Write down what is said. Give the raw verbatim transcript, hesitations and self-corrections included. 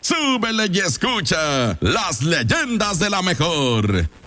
súbele y escucha las leyendas de la mejor.